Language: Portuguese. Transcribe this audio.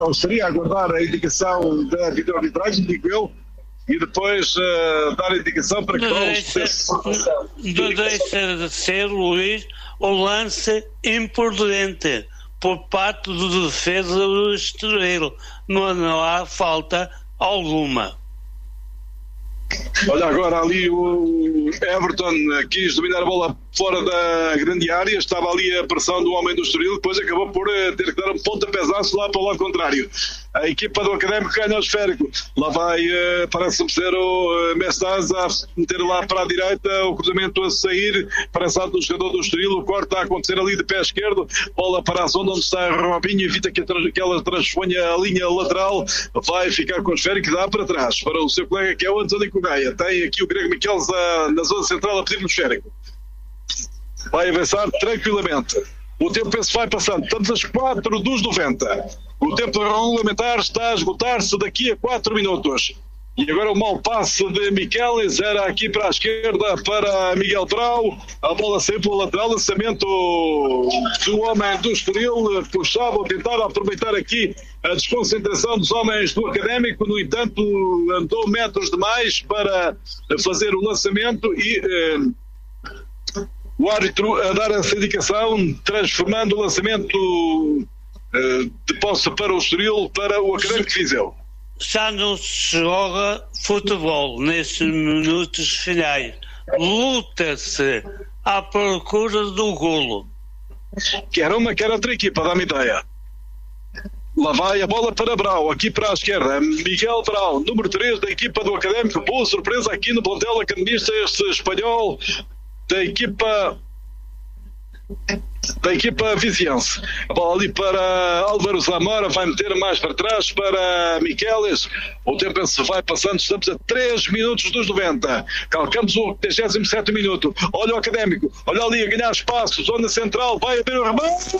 seria aguardar a indicação da videoarbitragem, digo eu, e depois dar a indicação para que não deixa de ser, Luís, o lance imprudente por parte do defesa do Estoril. Não há falta alguma. Olha, agora ali o Everton quis dominar a bola fora da grande área, estava ali a pressão do homem do Estoril, depois acabou por ter que dar um pontapézaço lá para o lado contrário. A equipa do Académico ganha o esférico. Lá vai, parece-me ser o Mestaz a meter lá para a direita, o cruzamento a sair, parece do jogador do Estoril, o corte a acontecer ali de pé esquerdo, bola para a zona onde está Robinho, evita que ela transponha a linha lateral, vai ficar com o esférico e dá para trás, para o seu colega que é o António Cogaia. Tem aqui o Grego Miqueles na zona central a pedir-lhe o esférico. Vai avançar tranquilamente. O tempo penso vai passando. Estamos às 4 dos 90. O tempo regulamentar está a esgotar-se daqui a 4 minutos. E agora o mau passe de Miquelis era aqui para a esquerda para Miguel Brau. A bola saiu pelo lateral. Lançamento do homem do Estoril. Puxava, tentava aproveitar aqui a desconcentração dos homens do Académico. No entanto, andou metros demais para fazer o lançamento e o árbitro a dar essa indicação, transformando o lançamento de posse para o Estoril para o Académico de Viseu. Já não se joga futebol nestes minutos finais. Luta-se à procura do golo. Quer uma, quer outra equipa, dá-me ideia. Lá vai a bola para Brau, aqui para a esquerda. Miguel Brau, número 3 da equipa do Académico. Boa surpresa aqui no plantel academista, este espanhol da equipa viziense. A bola ali para Álvaro Zamora, vai meter mais para trás para Miquelis. O tempo se vai passando, estamos a 3 minutos dos 90. Calcamos o 37º minuto. Olha o Académico, olha ali a ganhar espaço, zona central, vai abrir o remate.